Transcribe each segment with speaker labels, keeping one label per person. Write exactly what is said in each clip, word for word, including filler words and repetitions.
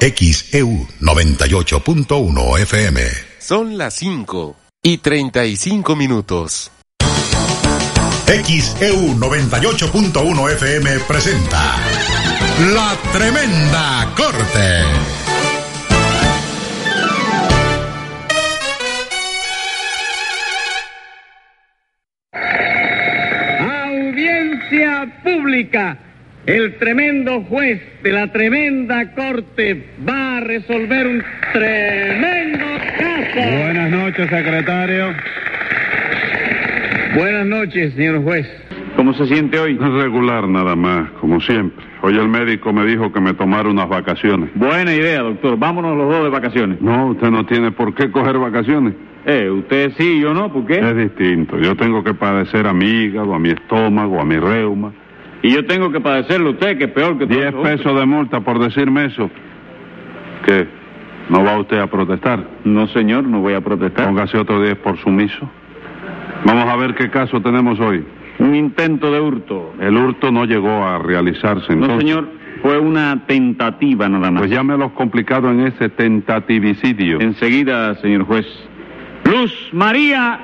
Speaker 1: X E U noventa y ocho punto uno F M.
Speaker 2: Son las cinco y treinta y cinco minutos.
Speaker 1: X E U noventa y ocho punto uno F M presenta La Tremenda Corte.
Speaker 3: Audiencia pública. El tremendo juez de la tremenda corte va a resolver un tremendo caso.
Speaker 4: Buenas noches, secretario.
Speaker 3: Buenas noches, señor juez.
Speaker 4: ¿Cómo se siente hoy?
Speaker 5: Regular nada más, como siempre. Hoy el médico me dijo que me tomara unas vacaciones.
Speaker 4: Buena idea, doctor. Vámonos los dos de vacaciones.
Speaker 5: No, usted no tiene por qué coger vacaciones.
Speaker 4: Eh, usted sí, yo no, ¿por qué?
Speaker 5: Es distinto. Yo tengo que padecer a mi hígado, a mi estómago, a mi reuma.
Speaker 4: Y yo tengo que padecerlo usted, que es peor que todo.
Speaker 5: Diez pesos de multa por decirme eso. ¿Qué? ¿No va usted a protestar?
Speaker 4: No, señor, no voy a protestar.
Speaker 5: Póngase otro diez por sumiso. Vamos a ver qué caso tenemos hoy.
Speaker 4: Un intento de hurto.
Speaker 5: El hurto no llegó a realizarse, entonces.
Speaker 4: No, señor, fue una tentativa nada más.
Speaker 5: Pues llámelos complicado en ese tentativicidio.
Speaker 4: Enseguida, señor juez. Luz María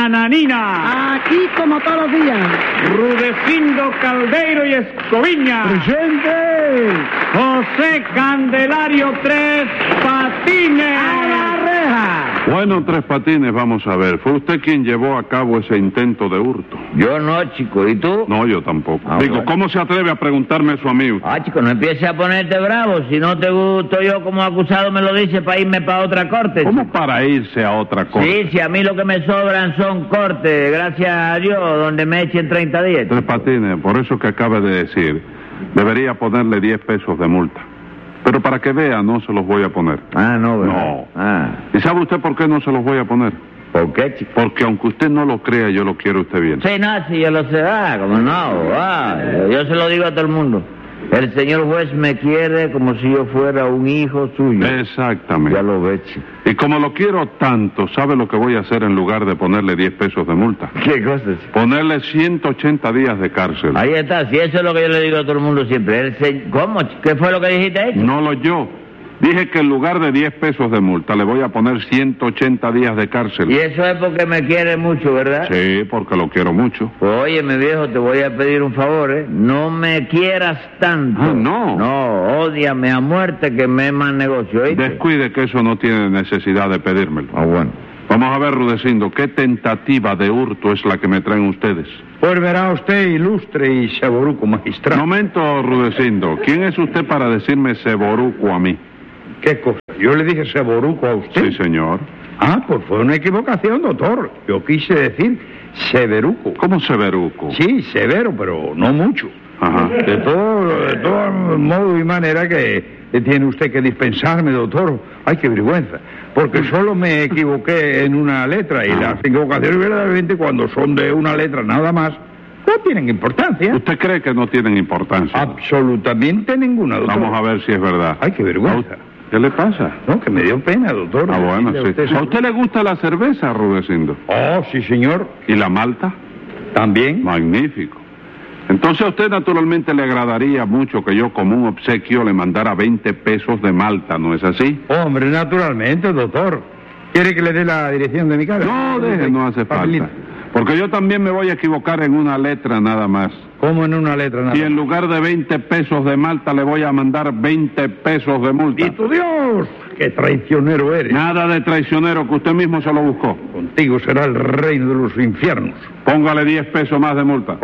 Speaker 4: Nananina.
Speaker 6: Aquí como todos los días.
Speaker 3: Rudecindo Caldeiro y Escoviña.
Speaker 6: ¡Presente!
Speaker 3: José Candelario Tres Patines.
Speaker 6: ¡A la reja!
Speaker 5: Bueno, Tres Patines, vamos a ver. ¿Fue usted quien llevó a cabo ese intento de hurto?
Speaker 7: Yo no, chico. ¿Y tú?
Speaker 5: No, yo tampoco.
Speaker 7: Ah,
Speaker 5: Digo,
Speaker 7: bueno.
Speaker 5: ¿cómo se atreve a preguntarme eso a mí?
Speaker 7: Ah, chico, no empieces a ponerte bravo. Si no te gusto yo como acusado me lo dice para irme para otra corte.
Speaker 5: ¿Cómo para irse a otra cosa?
Speaker 7: Sí, si a mí lo que me sobran son cortes, gracias a Dios, donde me echen treinta días.
Speaker 5: Tres Patines, por eso que acaba de decir, debería ponerle diez pesos de multa. Pero para que vea, no se los voy a poner.
Speaker 7: Ah, no, ¿verdad?
Speaker 5: No.
Speaker 7: Ah,
Speaker 5: ¿Y sabe usted por qué no se los voy a poner?
Speaker 7: ¿por qué, chico?
Speaker 5: Porque aunque usted no lo crea, yo lo quiero usted bien.
Speaker 7: Sí, no, si yo lo sé, ah, como no, ah, yo, yo se lo digo a todo el mundo. El señor juez me quiere como si yo fuera un hijo suyo.
Speaker 5: Exactamente.
Speaker 7: Ya lo ve, chico.
Speaker 5: Y como lo quiero tanto, ¿sabe lo que voy a hacer en lugar de ponerle diez pesos de multa?
Speaker 7: ¿Qué cosa, chico?
Speaker 5: Ponerle ciento ochenta días de cárcel.
Speaker 7: Ahí está, si eso es lo que yo le digo a todo el mundo siempre. El se... ¿Cómo? ¿Qué fue lo que dijiste ahí?
Speaker 5: No lo yo. Dije que en lugar de diez pesos de multa le voy a poner ciento ochenta días de cárcel.
Speaker 7: Y eso es porque me quiere mucho, ¿verdad?
Speaker 5: Sí, porque lo quiero mucho.
Speaker 7: Oye, mi viejo, te voy a pedir un favor, ¿eh? No me quieras tanto.
Speaker 5: Ah, no.
Speaker 7: No, ódiame a muerte que me es más negocio, ¿oíste?
Speaker 5: Descuide que eso no tiene necesidad de pedírmelo.
Speaker 7: Ah, bueno.
Speaker 5: Vamos a ver, Rudecindo, ¿qué tentativa de hurto es la que me traen ustedes?
Speaker 8: Pues verá usted, ilustre y seboruco magistrado.
Speaker 5: Momento, Rudecindo. ¿Quién es usted para decirme seboruco a mí?
Speaker 8: ¿Qué cosa? Yo le dije seboruco a usted.
Speaker 5: Sí, señor.
Speaker 8: Ah, pues fue una equivocación, doctor. Yo quise decir severuco.
Speaker 5: ¿Cómo severuco?
Speaker 8: Sí, severo, pero no mucho.
Speaker 5: Ajá.
Speaker 8: De todo, de todo modo y manera que tiene usted que dispensarme, doctor. Ay, qué vergüenza. Porque solo me equivoqué en una letra y las equivocaciones verdaderamente cuando son de una letra nada más no tienen importancia.
Speaker 5: ¿Usted cree que no tienen importancia?
Speaker 8: Absolutamente ninguna, doctor.
Speaker 5: Vamos a ver si es verdad.
Speaker 8: Ay, qué vergüenza.
Speaker 5: ¿Qué le pasa?
Speaker 8: No, que me dio pena, doctor.
Speaker 5: Ah, bueno,
Speaker 8: Decirle
Speaker 5: sí.
Speaker 8: a usted-
Speaker 5: ¿A usted le gusta la cerveza, Rudecindo?
Speaker 8: Oh, sí, señor.
Speaker 5: ¿Y la malta?
Speaker 8: También.
Speaker 5: Magnífico. Entonces a usted naturalmente le agradaría mucho que yo como un obsequio le mandara veinte pesos de malta, ¿no es así?
Speaker 8: Hombre, naturalmente, doctor. ¿Quiere que le dé la dirección de mi casa?
Speaker 5: No, deje, no hace
Speaker 8: Papelito.
Speaker 5: falta. Porque yo también me voy a equivocar en una letra nada más.
Speaker 8: ¿Cómo en una letra nada?
Speaker 5: Y en lugar de veinte pesos de malta le voy a mandar veinte pesos de multa.
Speaker 8: ¡Y tu Dios! ¡Qué traicionero eres!
Speaker 5: Nada de traicionero, que usted mismo se lo buscó.
Speaker 8: Contigo será el reino de los infiernos.
Speaker 5: Póngale diez pesos más de multa.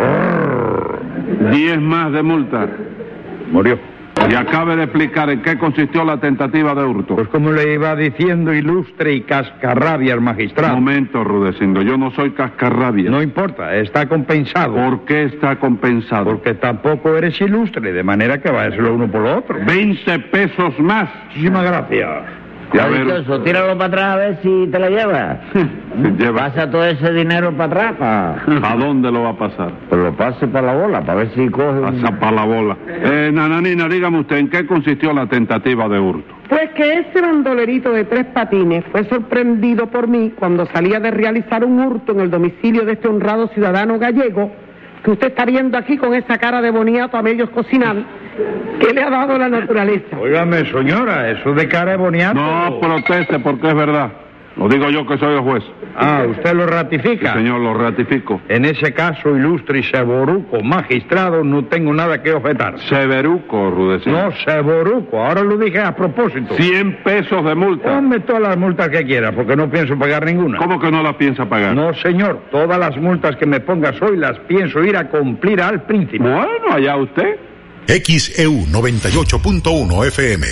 Speaker 5: diez más de multa.
Speaker 8: Murió.
Speaker 5: Y acabe de explicar en qué consistió la tentativa de hurto.
Speaker 8: Pues como le iba diciendo, ilustre y cascarrabias magistrado.
Speaker 5: Momento, Rudecindo, yo no soy cascarrabia.
Speaker 8: No importa, está compensado.
Speaker 5: ¿Por qué está compensado?
Speaker 8: Porque tampoco eres ilustre, de manera que va a ser lo uno por lo otro.
Speaker 5: veinte pesos más.
Speaker 8: Muchísimas gracias.
Speaker 5: A ver.
Speaker 7: Dichoso, tíralo para atrás a ver si te lo llevas.
Speaker 5: Lleva.
Speaker 7: Pasa todo ese dinero para atrás, para...
Speaker 5: ¿A dónde lo va a pasar?
Speaker 7: Pues lo pase para la bola, para ver si coge un...
Speaker 5: Pasa para la bola. Eh, Nananina, dígame usted, ¿en qué consistió la tentativa de hurto?
Speaker 6: Pues que ese bandolerito de Tres Patines fue sorprendido por mí cuando salía de realizar un hurto en el domicilio de este honrado ciudadano gallego, que usted está viendo aquí con esa cara de boniato a medios cocinar, ¿Qué le ha dado la naturaleza?
Speaker 8: Óigame, señora, eso de cara de boniato...
Speaker 5: No proteste porque es verdad. Lo digo yo que soy el juez.
Speaker 8: Ah, ¿usted lo ratifica?
Speaker 5: Sí, señor, lo ratifico.
Speaker 8: En ese caso, ilustre y Seboruco, magistrado, no tengo nada que objetar.
Speaker 5: Severuco, Rudecindo.
Speaker 8: No, Seboruco, ahora lo dije a propósito.
Speaker 5: Cien pesos de multa.
Speaker 8: Ponme todas las multas que quiera, porque no pienso pagar ninguna.
Speaker 5: ¿Cómo que no la piensa pagar?
Speaker 8: No, señor, todas las multas que me pongas hoy las pienso ir a cumplir al príncipe.
Speaker 5: Bueno, allá usted.
Speaker 1: X E U noventa y ocho punto uno F M.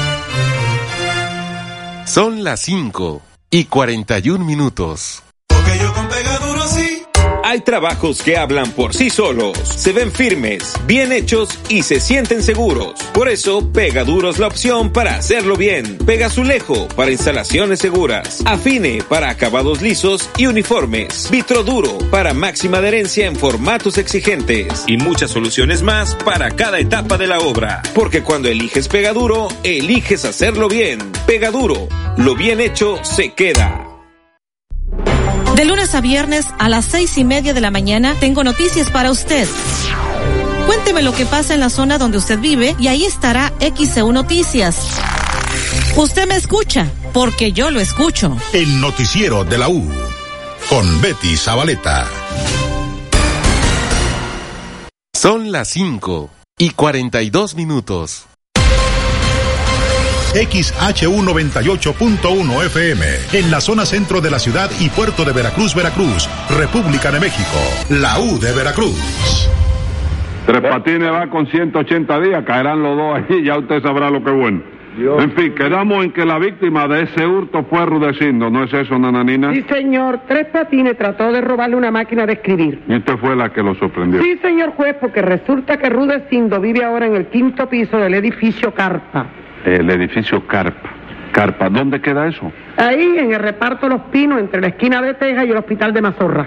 Speaker 2: Son las cinco y cuarenta y un minutos.
Speaker 9: Porque yo con Pegaduro sí.
Speaker 10: Hay trabajos que hablan por sí solos, se ven firmes, bien hechos y se sienten seguros. Por eso, Pegaduro es la opción para hacerlo bien. Pegazulejo para instalaciones seguras. Afine para acabados lisos y uniformes. Vitroduro para máxima adherencia en formatos exigentes. Y muchas soluciones más para cada etapa de la obra. Porque cuando eliges Pegaduro, eliges hacerlo bien. Pegaduro, lo bien hecho se queda.
Speaker 11: De lunes a viernes a las seis y media de la mañana tengo noticias para usted. Cuénteme lo que pasa en la zona donde usted vive y ahí estará X E U Noticias. Usted me escucha porque yo lo escucho.
Speaker 1: El noticiero de la U con Betty Zabaleta.
Speaker 2: Son las cinco y cuarenta y dos minutos.
Speaker 1: X H U noventa y ocho punto uno F M, en la zona centro de la ciudad y puerto de Veracruz, Veracruz, República de México, la U de Veracruz.
Speaker 5: Tres Patines va con ciento ochenta días, caerán los dos ahí, ya usted sabrá lo que es bueno. Dios. En fin, quedamos en que la víctima de ese hurto fue Rudecindo, ¿no es eso, Nananina?
Speaker 6: Sí, señor, Tres Patines trató de robarle una máquina de escribir.
Speaker 5: ¿Y usted fue la que lo sorprendió?
Speaker 6: Sí, señor juez, porque resulta que Rudecindo vive ahora en el quinto piso del edificio Carpa.
Speaker 5: El edificio Carpa. Carpa, ¿dónde queda eso?
Speaker 6: Ahí, en el reparto Los Pinos, entre la esquina de Texas y el hospital de Mazorra.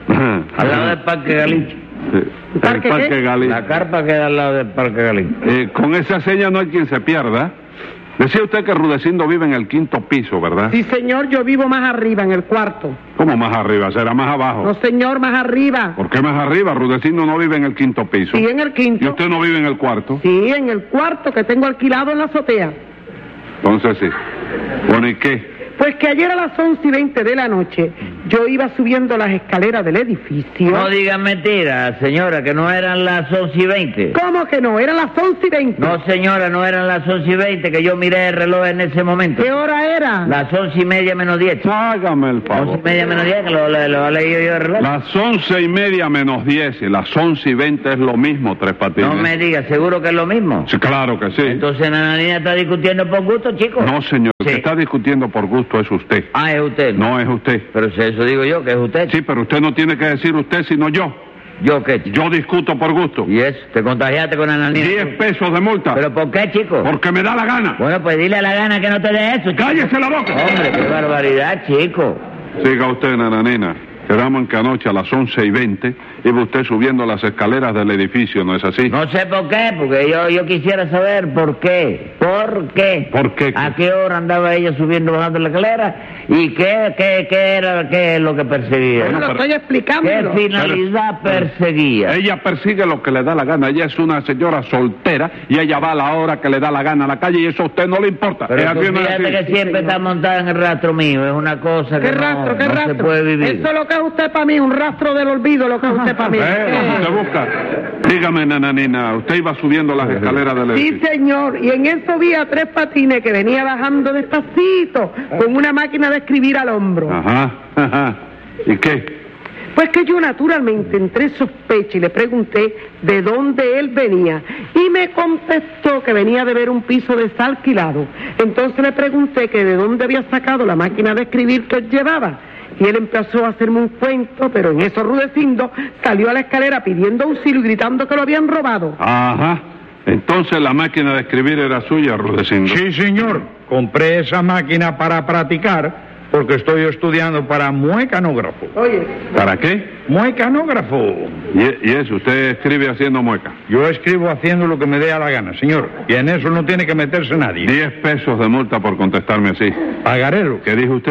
Speaker 7: Al lado del Parque Galiche.
Speaker 5: Sí.
Speaker 6: ¿El Parque,
Speaker 5: el parque Galiche.
Speaker 7: La carpa queda al lado del Parque Galiche.
Speaker 5: Eh, con esa seña no hay quien se pierda. Decía usted que Rudecindo vive en el quinto piso, ¿verdad?
Speaker 6: Sí, señor, yo vivo más arriba, en el cuarto.
Speaker 5: ¿Cómo más arriba? ¿Será más abajo?
Speaker 6: No, señor, más arriba.
Speaker 5: ¿Por qué más arriba? Rudecindo no vive en el quinto piso.
Speaker 6: Sí, en el quinto.
Speaker 5: ¿Y usted no vive en el cuarto?
Speaker 6: Sí, en el cuarto que tengo alquilado en la azotea.
Speaker 5: Entonces sí. Bueno, ¿y qué?
Speaker 6: Pues que ayer a las once y veinte de la noche yo iba subiendo las escaleras del edificio.
Speaker 7: No digan mentiras, señora, que no eran las once y veinte.
Speaker 6: ¿Cómo que no? Eran las once y veinte.
Speaker 7: No, señora, no eran las once y veinte, que yo miré el reloj en ese momento.
Speaker 6: ¿Qué hora era?
Speaker 7: Las once y media menos diez.
Speaker 5: Hágame el favor.
Speaker 7: Once y media menos diez, que lo, lo, lo he leído yo el reloj.
Speaker 5: Las once y media menos diez y las once y veinte es lo mismo, Tres Patines.
Speaker 7: No me diga, ¿seguro que es lo mismo?
Speaker 5: Sí, claro que sí.
Speaker 7: Entonces, Nananina está discutiendo por gusto, chico.
Speaker 5: No, señor, el
Speaker 7: Sí.
Speaker 5: que está discutiendo por gusto es usted.
Speaker 7: Ah, es usted.
Speaker 5: No es usted.
Speaker 7: Pero si eso digo yo, que es usted.
Speaker 5: Sí, pero usted no tiene que decir usted, sino yo.
Speaker 7: ¿Yo qué, chico?
Speaker 5: Yo discuto por gusto.
Speaker 7: ¿Y eso? ¿Te contagiaste con Nananina?
Speaker 5: Diez pesos de multa.
Speaker 7: ¿Pero por qué, chico?
Speaker 5: Porque me da la gana.
Speaker 7: Bueno, pues dile a la gana que no te dé eso, chico.
Speaker 5: ¡Cállese la boca!
Speaker 7: Hombre, qué barbaridad, chico.
Speaker 5: Siga usted, Nananina. Quedamos en que anoche a las once y veinte iba usted subiendo las escaleras del edificio, ¿no es así?
Speaker 7: No sé por qué, porque yo, yo quisiera saber por qué. ¿Por qué?
Speaker 5: ¿Por qué?
Speaker 7: ¿A qué hora andaba ella subiendo bajando la escalera? ¿Y qué, qué, qué era qué es lo que perseguía?
Speaker 6: Bueno, lo estoy explicando.
Speaker 7: ¿Qué finalidad perseguía?
Speaker 5: Ella persigue lo que le da la gana. Ella es una señora soltera y ella va a la hora que le da la gana a la calle y eso a usted no le importa.
Speaker 7: Pero
Speaker 5: Es
Speaker 7: tú
Speaker 5: así, no es
Speaker 7: fíjate
Speaker 5: así.
Speaker 7: que siempre está montada en el rastro mío. Es una cosa que
Speaker 6: ¿Qué
Speaker 7: no,
Speaker 6: rastro, qué
Speaker 7: no
Speaker 6: rastro?
Speaker 7: se puede vivir.
Speaker 6: Eso es lo que es usted para mí, un rastro del olvido, lo que es usted para mí.
Speaker 5: Eh, se busca. Dígame, Nananina, usted iba subiendo las escaleras del
Speaker 6: Sí,
Speaker 5: edificio.
Speaker 6: señor, y en eso vi a Tres Patines que venía bajando despacito con una máquina de escribir al hombro.
Speaker 5: Ajá, ajá. ¿Y qué?
Speaker 6: Pues que yo naturalmente entré sospecha y le pregunté de dónde él venía y me contestó que venía de ver un piso desalquilado. Entonces le pregunté que de dónde había sacado la máquina de escribir que él llevaba. Y él empezó a hacerme un cuento, pero en eso Rudecindo salió a la escalera pidiendo auxilio y gritando que lo habían robado.
Speaker 5: Ajá. Entonces la máquina de escribir era suya, Rudecindo.
Speaker 8: Sí, señor. Compré esa máquina para practicar porque estoy estudiando para muecanógrafo.
Speaker 6: Oye,
Speaker 5: ¿Para qué?
Speaker 8: Muecanógrafo.
Speaker 5: Y, y eso, usted escribe haciendo mueca.
Speaker 8: Yo escribo haciendo lo que me dé a la gana, señor. Y en eso no tiene que meterse nadie.
Speaker 5: Diez pesos de multa por contestarme así.
Speaker 8: Pagarelo.
Speaker 5: ¿Qué dijo usted?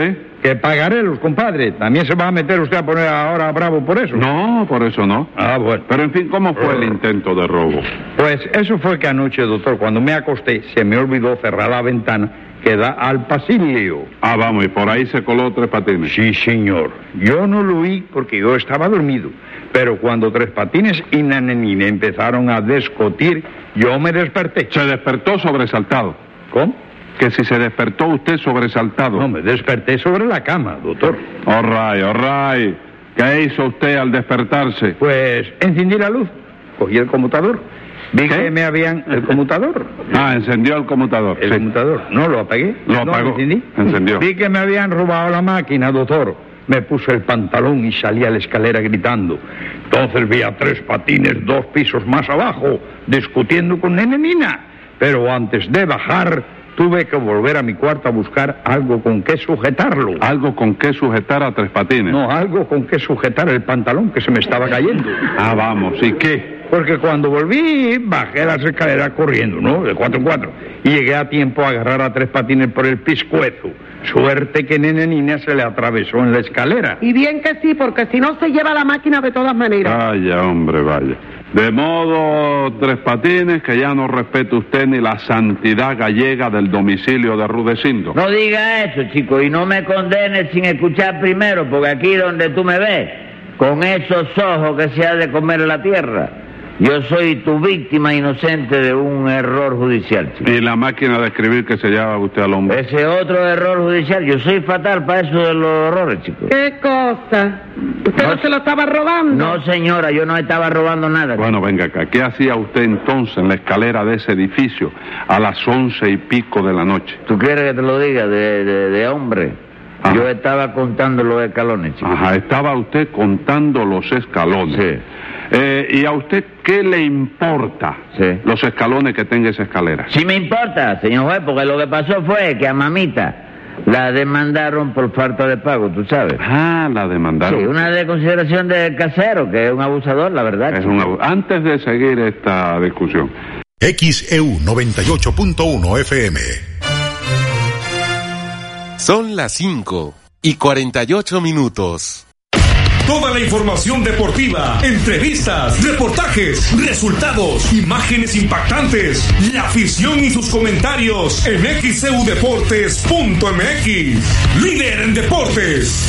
Speaker 8: Que pagarelos, compadre. ¿También se va a meter usted a poner ahora bravo por eso?
Speaker 5: No, por eso no.
Speaker 8: Ah, bueno.
Speaker 5: Pero en fin, ¿cómo fue el intento de robo?
Speaker 8: Pues eso fue que anoche, doctor, cuando me acosté, se me olvidó cerrar la ventana que da al pasillo.
Speaker 5: Ah, vamos, y por ahí se coló Tres Patines.
Speaker 8: Sí, señor. Yo no lo oí porque yo estaba dormido. Pero cuando Tres Patines y Nananina empezaron a discutir, yo me desperté.
Speaker 5: Se despertó sobresaltado.
Speaker 8: ¿Cómo?
Speaker 5: Que si se despertó usted sobresaltado.
Speaker 8: No, me desperté sobre la cama, doctor.
Speaker 5: All right, all right. ¿Qué hizo usted al despertarse?
Speaker 8: Pues encendí la luz, cogí el conmutador. Vi
Speaker 5: ¿Qué?
Speaker 8: que me habían... ¿El conmutador?
Speaker 5: Ah, encendió el conmutador.
Speaker 8: El
Speaker 5: sí.
Speaker 8: conmutador. No, lo apagué.
Speaker 5: Lo
Speaker 8: no,
Speaker 5: apagó.
Speaker 8: encendí.
Speaker 5: Encendió.
Speaker 8: Vi que me habían robado la máquina, doctor. Me puse el pantalón y salí a la escalera gritando. Entonces vi a Tres Patines dos pisos más abajo, discutiendo con Nananina. Pero antes de bajar, tuve que volver a mi cuarto a buscar algo con qué sujetarlo.
Speaker 5: ¿Algo con qué sujetar a Tres Patines?
Speaker 8: No, algo con qué sujetar el pantalón que se me estaba cayendo.
Speaker 5: Ah, vamos, ¿y qué?
Speaker 8: Porque cuando volví, bajé las escaleras corriendo, ¿no? De cuatro en cuatro. Y llegué a tiempo a agarrar a Tres Patines por el pescuezo. Suerte que Nananina se le atravesó en la escalera.
Speaker 6: Y bien que sí, porque si no se lleva la máquina de todas maneras.
Speaker 5: Vaya, hombre, vaya. De modo, Tres Patines, que ya no respeta usted ni la santidad gallega del domicilio de Rudecindo.
Speaker 7: No diga eso, chico, y no me condenes sin escuchar primero, porque aquí donde tú me ves, con esos ojos que se ha de comer la tierra, yo soy tu víctima inocente de un error judicial, chico.
Speaker 5: Y la máquina de escribir que se lleva usted al hombro.
Speaker 7: Ese otro error judicial, yo soy fatal para eso de los errores, chico.
Speaker 6: ¿Qué cosa? ¿Usted no, no se lo estaba robando?
Speaker 7: No, señora, yo no estaba robando nada.
Speaker 5: Bueno, venga acá, ¿qué hacía usted entonces en la escalera de ese edificio a las once y pico de la noche?
Speaker 7: ¿Tú quieres que te lo diga de, de, de hombre? Ajá. Yo estaba contando los escalones, chico.
Speaker 5: Ajá, estaba usted contando los escalones.
Speaker 7: Sí.
Speaker 5: Eh, ¿Y a usted qué le importa
Speaker 7: sí.
Speaker 5: los escalones que tenga esa escalera?
Speaker 7: Sí me importa, señor juez, porque lo que pasó fue que a mamita la demandaron por falta de pago, ¿tú sabes?
Speaker 5: Ah, la demandaron.
Speaker 7: Sí, una desconsideración del casero, que es un abusador, la verdad.
Speaker 5: Es un abu- Antes de seguir esta discusión.
Speaker 1: X E U noventa y ocho punto uno F M.
Speaker 2: Son las cinco y cuarenta y ocho minutos.
Speaker 12: Toda la información deportiva, entrevistas, reportajes, resultados, imágenes impactantes, la afición y sus comentarios en X E U Deportes punto M X. Líder en deportes.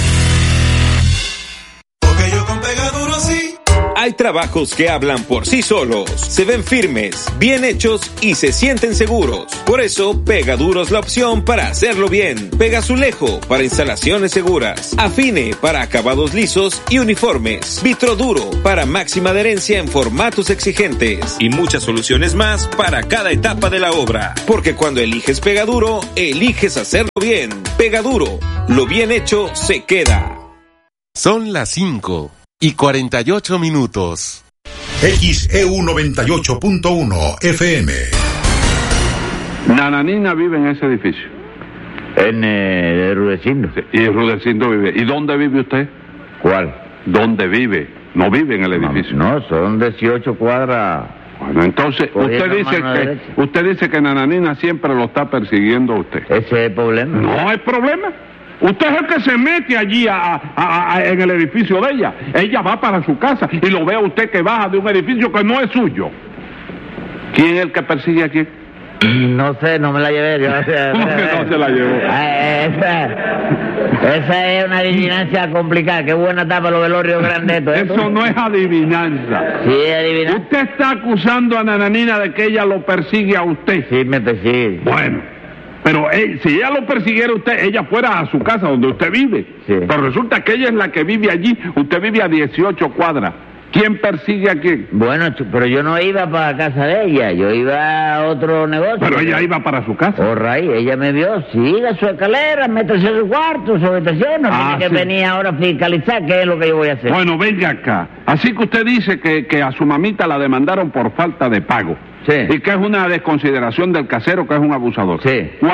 Speaker 9: Porque yo con Pegaduro sí.
Speaker 10: Hay trabajos que hablan por sí solos, se ven firmes, bien hechos y se sienten seguros. Por eso, Pegaduro es la opción para hacerlo bien. Pegazulejo para instalaciones seguras. Afine para acabados lisos y uniformes. Vitroduro para máxima adherencia en formatos exigentes. Y muchas soluciones más para cada etapa de la obra. Porque cuando eliges Pegaduro, eliges hacerlo bien. Pegaduro, lo bien hecho se queda.
Speaker 2: Son las cinco y cuarenta y ocho minutos.
Speaker 1: X E U noventa y ocho punto uno F M.
Speaker 5: Nananina vive en ese edificio.
Speaker 7: En eh, Rudecindo.
Speaker 5: Sí, y Rudecindo vive. ¿Y dónde vive usted?
Speaker 7: ¿Cuál?
Speaker 5: ¿Dónde vive? No vive en el edificio.
Speaker 7: No, no son dieciocho cuadras.
Speaker 5: Bueno, entonces, usted dice que usted dice que Nananina siempre lo está persiguiendo a usted.
Speaker 7: Ese es el problema.
Speaker 5: No hay problema. Usted es el que se mete allí a, a, a, en el edificio de ella. Ella va para su casa y lo ve a usted que baja de un edificio que no es suyo. ¿Quién es el que persigue a quién?
Speaker 7: No sé, no me la llevé yo.
Speaker 5: ¿Cómo que no se la llevó?
Speaker 7: Esa, esa es una adivinanza complicada. Qué buena tapa los velorios grandes. ¿eh?
Speaker 5: Eso no es adivinanza.
Speaker 7: Sí, es adivinanza.
Speaker 5: Usted está acusando a Nananina de que ella lo persigue a usted.
Speaker 7: Sí, me persigue.
Speaker 5: Bueno. Pero él, si ella lo persiguiera a usted, ella fuera a su casa donde usted vive.
Speaker 7: Sí.
Speaker 5: Pero resulta que ella es la que vive allí. Usted vive a dieciocho cuadras. ¿Quién persigue a quién?
Speaker 7: Bueno, pero yo no iba para casa de ella. Yo iba a otro negocio.
Speaker 5: Pero ella iba para su casa.
Speaker 7: Oh, Ray, ella me vio. Siga su escalera, métase en su cuarto, su habitación. No
Speaker 5: ah,
Speaker 7: tiene que
Speaker 5: sí.
Speaker 7: venir ahora a fiscalizar qué es lo que yo voy a hacer.
Speaker 5: Bueno, venga acá. Así que usted dice que, que a su mamita la demandaron por falta de pago.
Speaker 7: Sí.
Speaker 5: Y que es una desconsideración del casero, que es un abusador.
Speaker 7: Sí.